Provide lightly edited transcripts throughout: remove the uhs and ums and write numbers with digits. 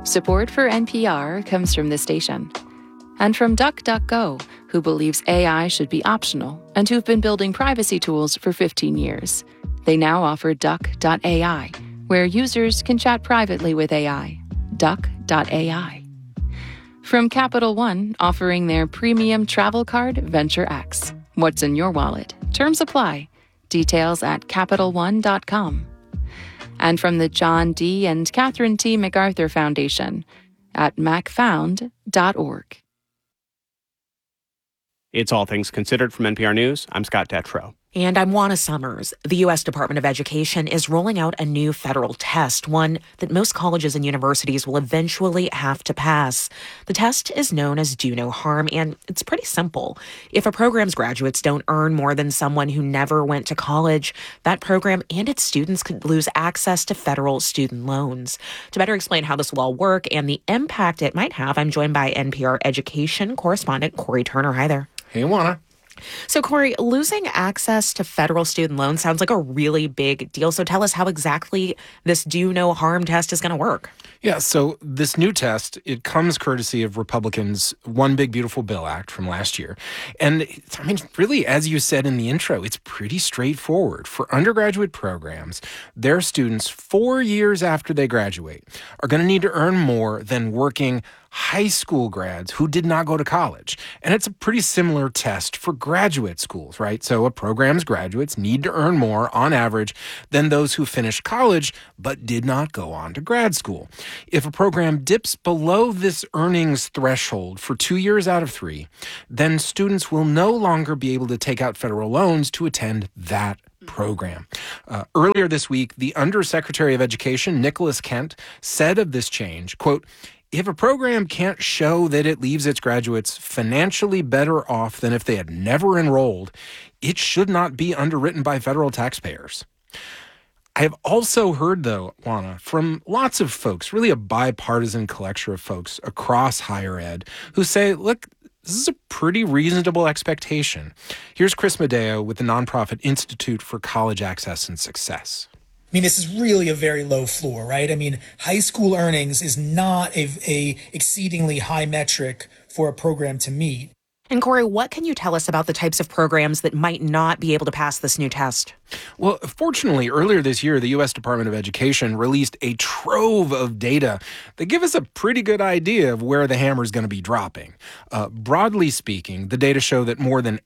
Support for NPR comes from this station. And from DuckDuckGo, who believes AI should be optional and who've been building privacy tools for 15 years. They now offer Duck.ai, where users can chat privately with AI. Duck.ai. From Capital One, offering their premium travel card, Venture X. What's in your wallet? Terms apply. Details at CapitalOne.com. And from the John D. and Catherine T. MacArthur Foundation at macfound.org. It's All Things Considered from NPR News. I'm Scott Detrow. And I'm Juana Summers. The U.S. Department of Education is rolling out a new federal test, one that most colleges and universities will eventually have to pass. The test is known as Do No Harm, and it's pretty simple. If a program's graduates don't earn more than someone who never went to college, that program and its students could lose access to federal student loans. To better explain how this will all work and the impact it might have, I'm joined by NPR education correspondent Corey Turner. Hi there. Hey, Juana. So, Corey, losing access to federal student loans sounds like a really big deal. So tell us how exactly this Do No Harm test is going to work. Yeah, so this new test, it comes courtesy of Republicans' One Big Beautiful Bill Act from last year. And, I mean, really, as you said in the intro, it's pretty straightforward. For undergraduate programs, their students 4 years after they graduate are going to need to earn more than working high school grads who did not go to college. And it's a pretty similar test for graduate schools, right? So a program's graduates need to earn more on average than those who finished college but did not go on to grad school. If a program dips below this earnings threshold for 2 years out of 3, then students will no longer be able to take out federal loans to attend that program. Earlier this week, the Undersecretary of Education, Nicholas Kent, said of this change, quote, "If a program can't show that it leaves its graduates financially better off than if they had never enrolled, it should not be underwritten by federal taxpayers." I have also heard, though, Juana, from lots of folks, really a bipartisan collection of folks across higher ed, who say, look, this is a pretty reasonable expectation. Here's Chris Medeo with the nonprofit Institute for College Access and Success. I mean, this is really a very low floor, right? I mean, high school earnings is not a exceedingly high metric for a program to meet. And Corey, what can you tell us about the types of programs that might not be able to pass this new test? Well, fortunately, earlier this year, the U.S. Department of Education released a trove of data that give us a pretty good idea of where the hammer is going to be dropping. Broadly speaking, the data show that more than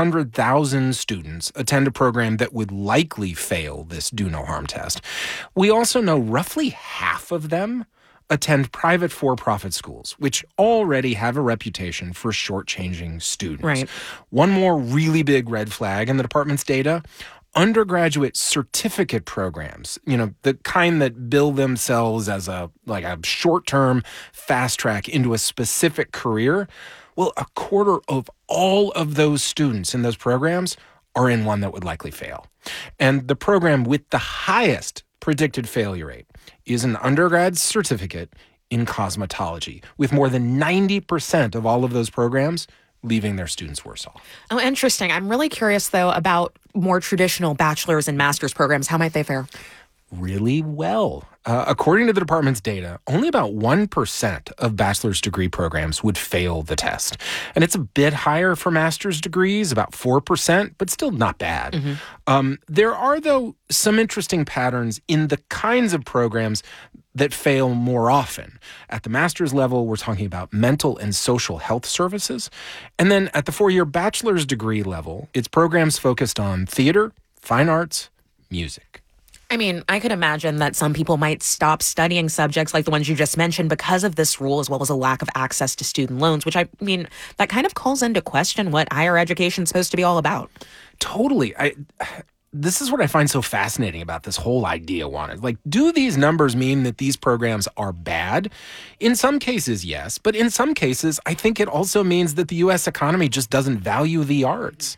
800,000 students attend a program that would likely fail this Do No Harm test. We also know roughly half of them attend private for-profit schools, which already have a reputation for shortchanging students. Right. One more really big red flag in the department's data: undergraduate certificate programs, the kind that bill themselves as a short-term fast track into a specific career. Well, a quarter of all of those students in those programs are in one that would likely fail. And the program with the highest predicted failure rate is an undergrad certificate in cosmetology, with more than 90% of all of those programs leaving their students worse off. Oh, interesting. I'm really curious, though, about more traditional bachelor's and master's programs. How might they fare? Really well. According to the department's data, only about 1% of bachelor's degree programs would fail the test. And it's a bit higher for master's degrees, about 4%, but still not bad. Mm-hmm. There are, though, some interesting patterns in the kinds of programs that fail more often. At the master's level, we're talking about mental and social health services. And then at the 4-year bachelor's degree level, it's programs focused on theater, fine arts, music. I mean, I could imagine that some people might stop studying subjects like the ones you just mentioned because of this rule, as well as a lack of access to student loans, which, I mean, that kind of calls into question what higher education is supposed to be all about. Totally. This is what I find so fascinating about this whole idea, Juana. Like, do these numbers mean that these programs are bad? In some cases, yes. But in some cases, I think it also means that the U.S. economy just doesn't value the arts.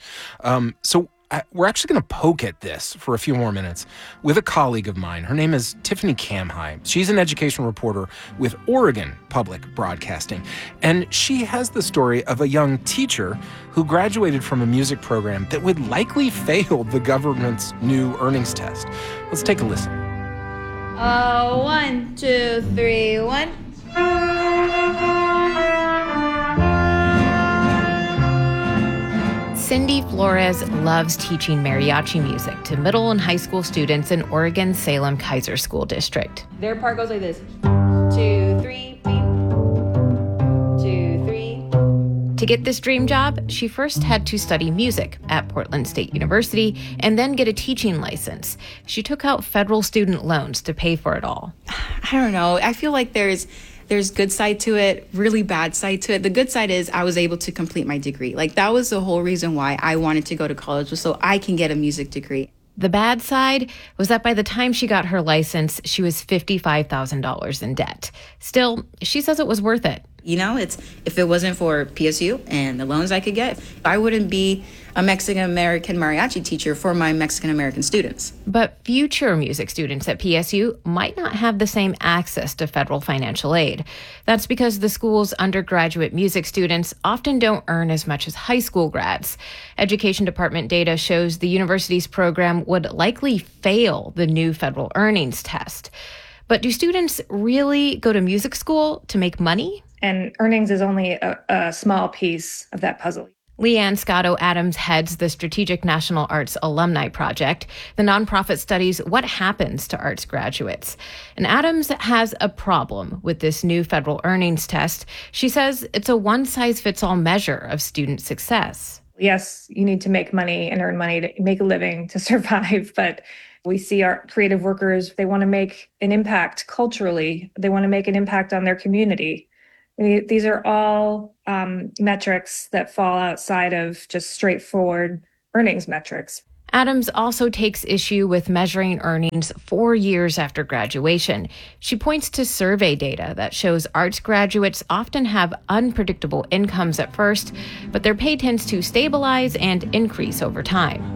We're actually going to poke at this for a few more minutes with a colleague of mine. Her name is Tiffany Kamhai. She's an education reporter with Oregon Public Broadcasting. And she has the story of a young teacher who graduated from a music program that would likely fail the government's new earnings test. Let's take a listen. 1, 2, 3, 1. Flores loves teaching mariachi music to middle and high school students in Oregon's Salem-Keizer School District. Their part goes like this. 2, 3, beep. 2, 3. To get this dream job, she first had to study music at Portland State University and then get a teaching license. She took out federal student loans to pay for it all. I don't know. I feel like there's good side to it, really bad side to it. The good side is I was able to complete my degree. Like, that was the whole reason why I wanted to go to college, was so I can get a music degree. The bad side was that by the time she got her license, she was $55,000 in debt. Still, she says it was worth it. You know, if it wasn't for PSU and the loans I could get, I wouldn't be a Mexican-American mariachi teacher for my Mexican-American students. But future music students at PSU might not have the same access to federal financial aid. That's because the school's undergraduate music students often don't earn as much as high school grads. Education Department data shows the university's program would likely fail the new federal earnings test. But do students really go to music school to make money? And earnings is only a small piece of that puzzle. Leanne Scotto Adams heads the Strategic National Arts Alumni Project. The nonprofit studies what happens to arts graduates. And Adams has a problem with this new federal earnings test. She says it's a one-size-fits-all measure of student success. Yes, you need to make money and earn money to make a living to survive, but we see our creative workers, they want to make an impact culturally. They want to make an impact on their community. These are all metrics that fall outside of just straightforward earnings metrics. Adams also takes issue with measuring earnings 4 years after graduation. She points to survey data that shows arts graduates often have unpredictable incomes at first, but their pay tends to stabilize and increase over time.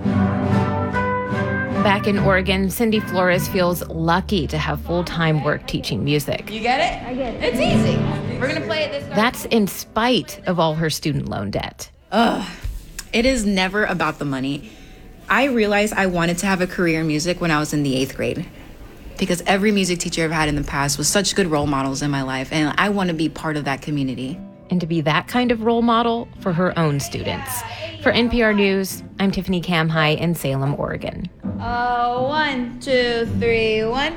Back in Oregon, Cindy Flores feels lucky to have full-time work teaching music. You get it? I get it. It's easy. We're going to play it this way. That's in spite of all her student loan debt. It is never about the money. I realized I wanted to have a career in music when I was in the 8th grade, because every music teacher I've had in the past was such good role models in my life, and I want to be part of that community. And to be that kind of role model for her own students. For NPR News, I'm Tiffany Kamhai in Salem, Oregon. 1, 2, 3, 1.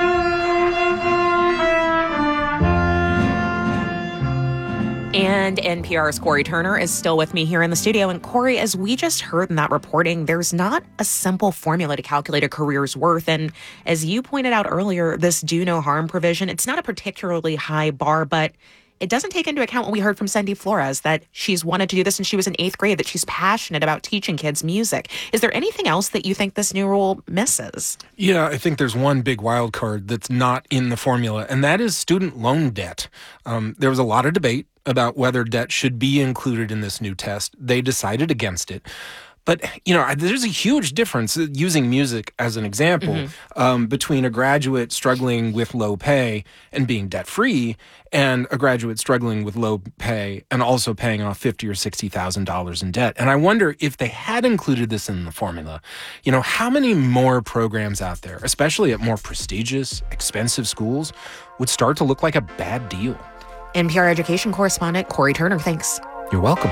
And NPR's Corey Turner is still with me here in the studio. And Corey, as we just heard in that reporting, there's not a simple formula to calculate a career's worth. And as you pointed out earlier, this do no harm provision, it's not a particularly high bar, but it doesn't take into account what we heard from Cindy Flores, that she's wanted to do this since she was in 8th grade, that she's passionate about teaching kids music. Is there anything else that you think this new rule misses? Yeah, I think there's one big wild card that's not in the formula, and that is student loan debt. There was a lot of debate about whether debt should be included in this new test. They decided against it. But, you know, there's a huge difference, using music as an example, between a graduate struggling with low pay and being debt-free and a graduate struggling with low pay and also paying off $50,000 or $60,000 in debt. And I wonder if they had included this in the formula, you know, how many more programs out there, especially at more prestigious, expensive schools, would start to look like a bad deal? NPR education correspondent Corey Turner, thanks. You're welcome.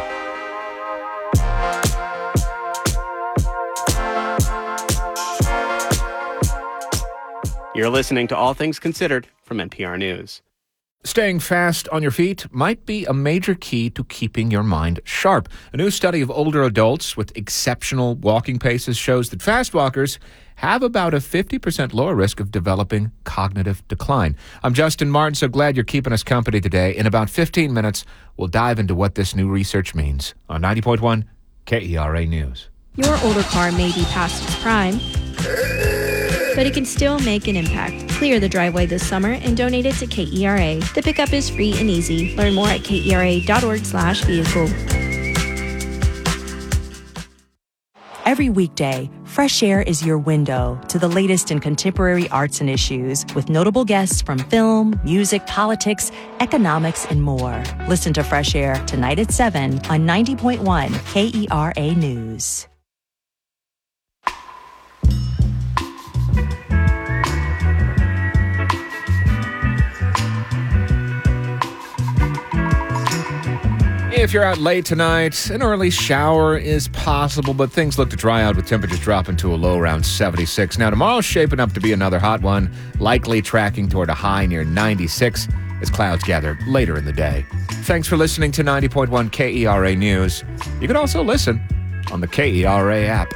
You're listening to All Things Considered from NPR News. Staying fast on your feet might be a major key to keeping your mind sharp. A new study of older adults with exceptional walking paces shows that fast walkers have about a 50% lower risk of developing cognitive decline. I'm Justin Martin, so glad you're keeping us company today. In about 15 minutes, we'll dive into what this new research means on 90.1 KERA News. Your older car may be past its prime, but it can still make an impact. Clear the driveway this summer and donate it to KERA. The pickup is free and easy. Learn more at kera.org/vehicle. Every weekday, Fresh Air is your window to the latest in contemporary arts and issues, with notable guests from film, music, politics, economics, and more. Listen to Fresh Air tonight at 7 on 90.1 KERA News. If you're out late tonight, an early shower is possible, but things look to dry out with temperatures dropping to a low around 76. Now, tomorrow's shaping up to be another hot one, likely tracking toward a high near 96 as clouds gather later in the day. Thanks for listening to 90.1 KERA News. You can also listen on the KERA app.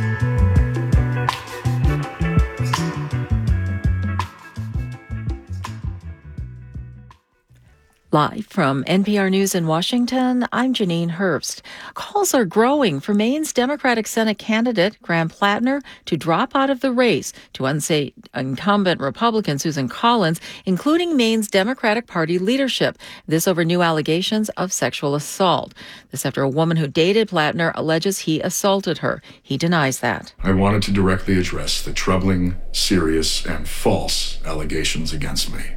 Live from NPR News in Washington, I'm Janine Herbst. Calls are growing for Maine's Democratic Senate candidate, Graham Plattner, to drop out of the race to unseat incumbent Republican Susan Collins, including Maine's Democratic Party leadership. This over new allegations of sexual assault. This after a woman who dated Plattner alleges he assaulted her. He denies that. I wanted to directly address the troubling, serious, and false allegations against me.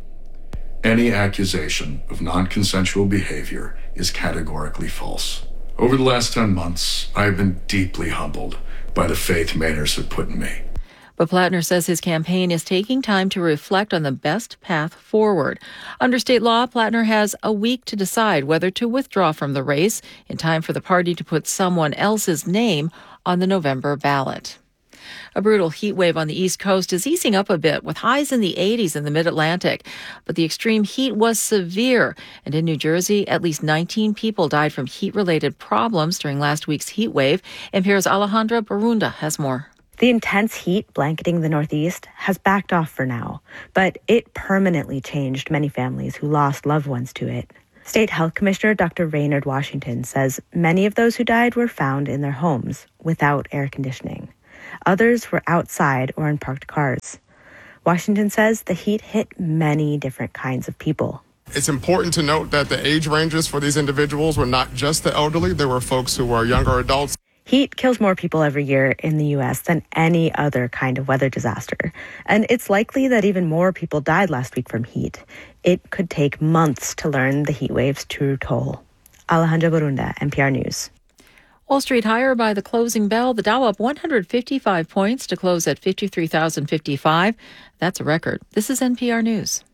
Any accusation of non-consensual behavior is categorically false. Over the last 10 months, I have been deeply humbled by the faith Mainers have put in me. But Plattner says his campaign is taking time to reflect on the best path forward. Under state law, Plattner has a week to decide whether to withdraw from the race in time for the party to put someone else's name on the November ballot. A brutal heat wave on the East Coast is easing up a bit, with highs in the 80s in the Mid-Atlantic. But the extreme heat was severe, and in New Jersey, at least 19 people died from heat-related problems during last week's heat wave. NPR's Alejandra Barunda has more. The intense heat blanketing the Northeast has backed off for now, but it permanently changed many families who lost loved ones to it. State Health Commissioner Dr. Raynard Washington says many of those who died were found in their homes without air conditioning. Others were outside or in parked cars. Washington says the heat hit many different kinds of people. It's important to note that the age ranges for these individuals were not just the elderly. There were folks who were younger adults. Heat kills more people every year in the U.S. than any other kind of weather disaster. And it's likely that even more people died last week from heat. It could take months to learn the heat wave's true toll. Alejandra Barunda, NPR News. Wall Street higher by the closing bell. The Dow up 155 points to close at 53,055. That's a record. This is NPR News.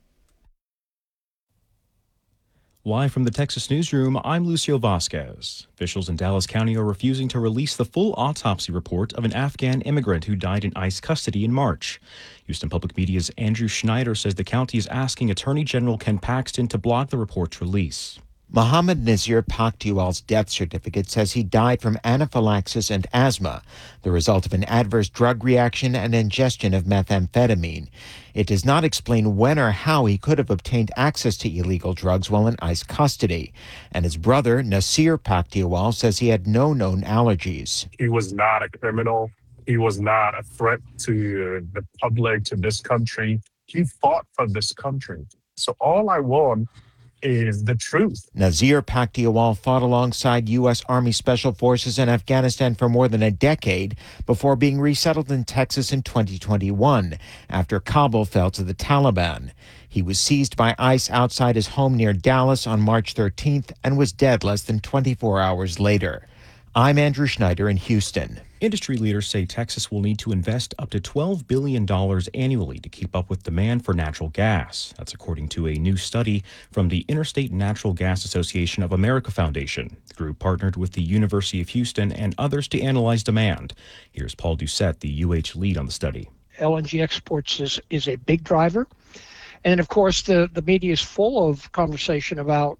Live from the Texas newsroom, I'm Lucio Vasquez. Officials in Dallas County are refusing to release the full autopsy report of an Afghan immigrant who died in ICE custody in March. Houston Public Media's Andrew Schneider says the county is asking Attorney General Ken Paxton to block the report's release. Mohammed Nazir Pakhtiwal's death certificate says he died from anaphylaxis and asthma, the result of an adverse drug reaction and ingestion of methamphetamine. It does not explain when or how he could have obtained access to illegal drugs while in ICE custody. And his brother, Nasir Pakhtiwal, says he had no known allergies. He was not a criminal. He was not a threat to the public, to this country. He fought for this country. So all I want is the truth. Nazir Pakhtiwal fought alongside U.S. Army Special Forces in Afghanistan for more than a decade before being resettled in Texas in 2021 after Kabul fell to the Taliban. He was seized by ICE outside his home near Dallas on March 13th and was dead less than 24 hours later. I'm Andrew Schneider in Houston. Industry leaders say Texas will need to invest up to $12 billion annually to keep up with demand for natural gas. That's according to a new study from the Interstate Natural Gas Association of America Foundation. The group partnered with the University of Houston and others to analyze demand. Here's Paul Doucette, the UH lead on the study. LNG exports is a big driver. And of course, the media is full of conversation about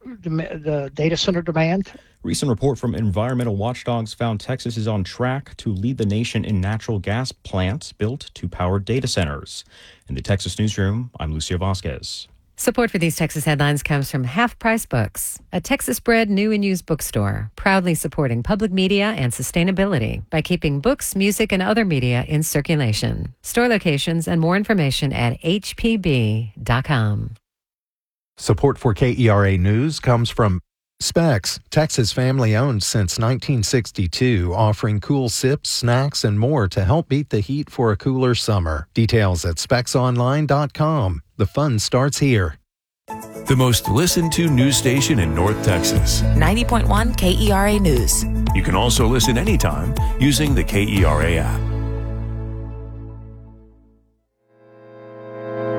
the data center demand. Recent report from environmental watchdogs found Texas is on track to lead the nation in natural gas plants built to power data centers. In the Texas newsroom, I'm Lucio Vasquez. Support for these Texas headlines comes from Half Price Books, a Texas-bred new and used bookstore, proudly supporting public media and sustainability by keeping books, music, and other media in circulation. Store locations and more information at hpb.com. Support for KERA News comes from Specs, Texas family-owned since 1962, offering cool sips, snacks, and more to help beat the heat for a cooler summer. Details at specsonline.com. The fun starts here. The most listened to news station in North Texas. 90.1 KERA News. You can also listen anytime using the KERA app.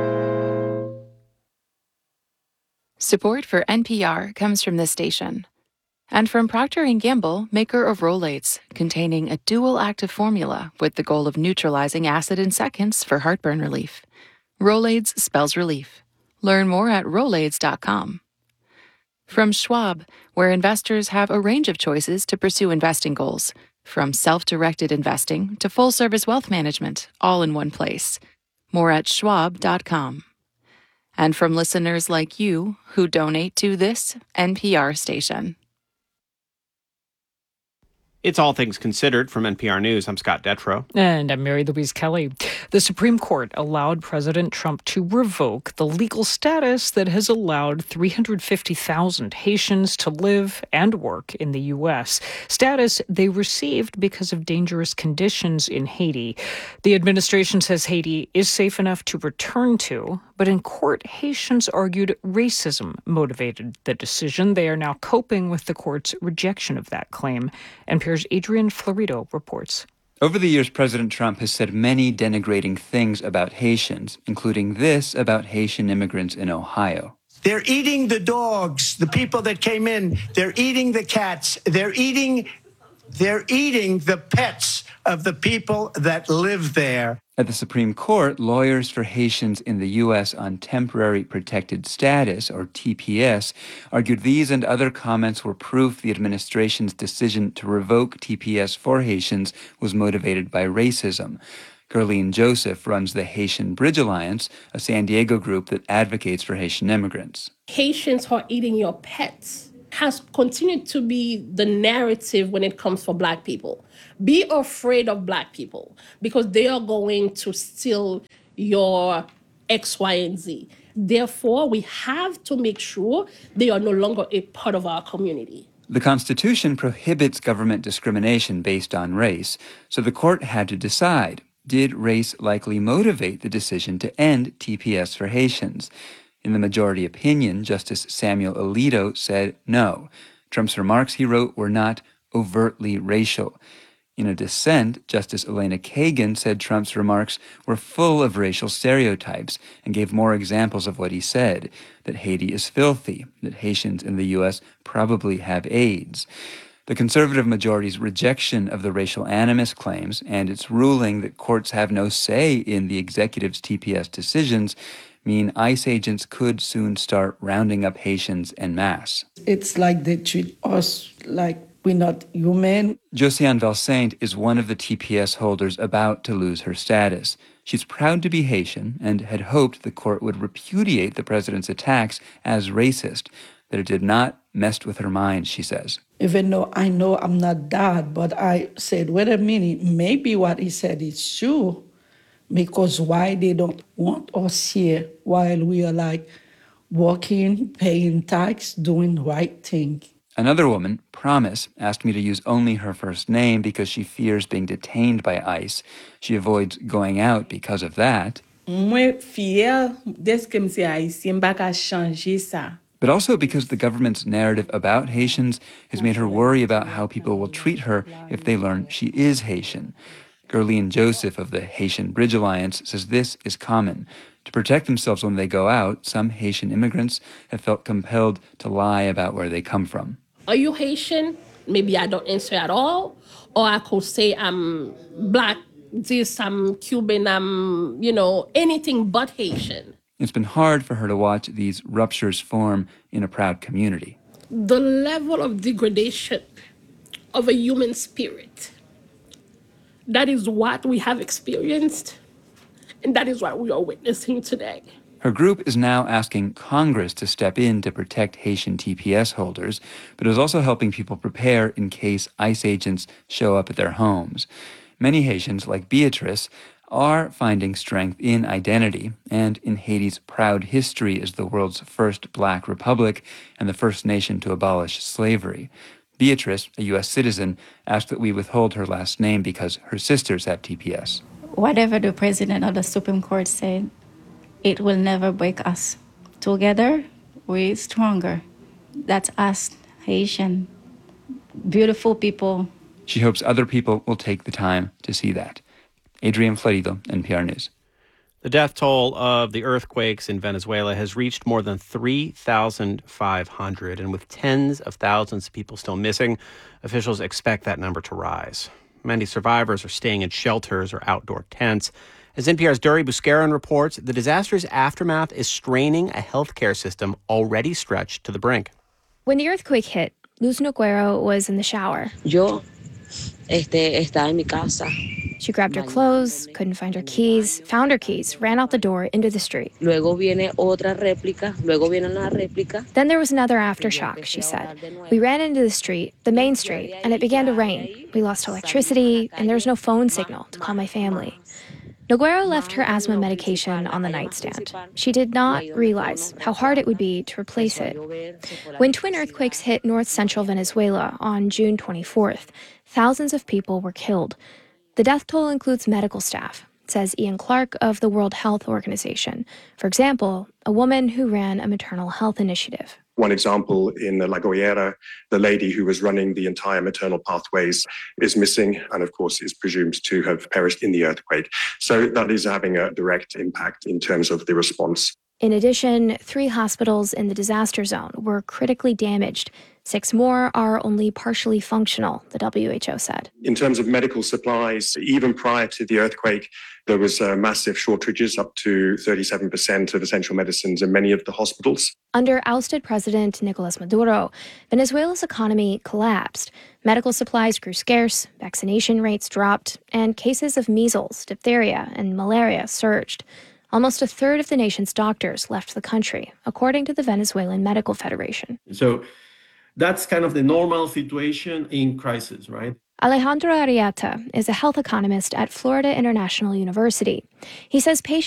Support for NPR comes from this station And from Procter & Gamble, maker of Rolaids, containing a dual active formula with the goal of neutralizing acid in seconds for heartburn relief. Rolaids spells relief. Learn more at Rolaids.com. From Schwab, where investors have a range of choices to pursue investing goals, from self-directed investing to full-service wealth management, all in one place. More at Schwab.com. And from listeners like you who donate to this NPR station. It's All Things Considered from NPR News. I'm Scott Detrow. And I'm Mary Louise Kelly. The Supreme Court allowed President Trump to revoke the legal status that has allowed 350,000 Haitians to live and work in the U.S., status they received because of dangerous conditions in Haiti. The administration says Haiti is safe enough to return to, but in court, Haitians argued racism motivated the decision. They are now coping with the court's rejection of that claim. NPR's Adrian Florido reports. Over the years, President Trump has said many denigrating things about Haitians, including this about Haitian immigrants in Ohio. They're eating the dogs, the people that came in. They're eating the cats. They're eating the pets of the people that live there. At the Supreme Court, lawyers for Haitians in the U.S. on Temporary Protected Status, or TPS, argued these and other comments were proof the administration's decision to revoke TPS for Haitians was motivated by racism. Gerline Joseph runs the Haitian Bridge Alliance, a San Diego group that advocates for Haitian immigrants. Haitians who are eating your pets has continued to be the narrative when it comes for Black people. Be afraid of Black people because they are going to steal your X, Y, and Z. Therefore, we have to make sure they are no longer a part of our community. The Constitution prohibits government discrimination based on race, so the court had to decide, did race likely motivate the decision to end TPS for Haitians? In the majority opinion, Justice Samuel Alito said no. Trump's remarks, he wrote, were not overtly racial. In a dissent, Justice Elena Kagan said Trump's remarks were full of racial stereotypes and gave more examples of what he said, that Haiti is filthy, that Haitians in the U.S. probably have AIDS. The conservative majority's rejection of the racial animus claims and its ruling that courts have no say in the executive's TPS decisions mean ICE agents could soon start rounding up Haitians en masse. It's like they treat us like we're not human. Josiane Valsaint is one of the TPS holders about to lose her status. She's proud to be Haitian and had hoped the court would repudiate the president's attacks as racist, that it did not mess with her mind, she says. Even though I know I'm not that, but I said, wait a minute, maybe what he said is true. Because why they don't want us here while we are like working, paying tax, doing the right thing. Another woman, Promise, asked me to use only her first name because she fears being detained by ICE. She avoids going out because of that. But also because the government's narrative about Haitians has made her worry about how people will treat her if they learn she is Haitian. Gerline Joseph of the Haitian Bridge Alliance says this is common. To protect themselves when they go out, some Haitian immigrants have felt compelled to lie about where they come from. Are you Haitian? Maybe I don't answer at all. Or I could say I'm Black, this, I'm Cuban, I'm, anything but Haitian. It's been hard for her to watch these ruptures form in a proud community. The level of degradation of a human spirit, that is what we have experienced, and that is what we are witnessing today. Her group is now asking Congress to step in to protect Haitian TPS holders, but is also helping people prepare in case ICE agents show up at their homes. Many Haitians, like Beatrice, are finding strength in identity and in Haiti's proud history as the world's first Black republic and the first nation to abolish slavery. Beatrice, a U.S. citizen, asked that we withhold her last name because her sisters have TPS. Whatever the president of the Supreme Court said, it will never break us. Together, we're stronger. That's us, Haitian, beautiful people. She hopes other people will take the time to see that. Adrian Florido, NPR News. The death toll of the earthquakes in Venezuela has reached more than 3,500, and with tens of thousands of people still missing, officials expect that number to rise. Many survivors are staying in shelters or outdoor tents. As NPR's Duri Buscaron reports, the disaster's aftermath is straining a healthcare system already stretched to the brink. When the earthquake hit, Luz Noguero was in the shower. Estaba en mi casa. She grabbed her clothes, couldn't find her keys, found her keys, ran out the door into the street. Luego viene otra réplica, luego viene una réplica. Then there was another aftershock, she said. We ran into the street, the main street, and it began to rain. We lost electricity, and there was no phone signal to call my family. Noguero left her asthma medication on the nightstand. She did not realize how hard it would be to replace it. When twin earthquakes hit north-central Venezuela on June 24th, thousands of people were killed. The death toll includes medical staff, says Ian Clark of the World Health Organization. For example, a woman who ran a maternal health initiative. One example in La Guaira, the lady who was running the entire maternal pathways is missing and, of course, is presumed to have perished in the earthquake. So that is having a direct impact in terms of the response. In addition, 3 hospitals in the disaster zone were critically damaged. 6 more are only partially functional, the WHO said. In terms of medical supplies, even prior to the earthquake, there was massive shortages, up to 37% of essential medicines in many of the hospitals. Under ousted President Nicolas Maduro, Venezuela's economy collapsed. Medical supplies grew scarce, vaccination rates dropped, and cases of measles, diphtheria, and malaria surged. Almost a third of the nation's doctors left the country, according to the Venezuelan Medical Federation. So that's kind of the normal situation in crisis, right? Alejandro Arrieta is a health economist at Florida International University. He says patients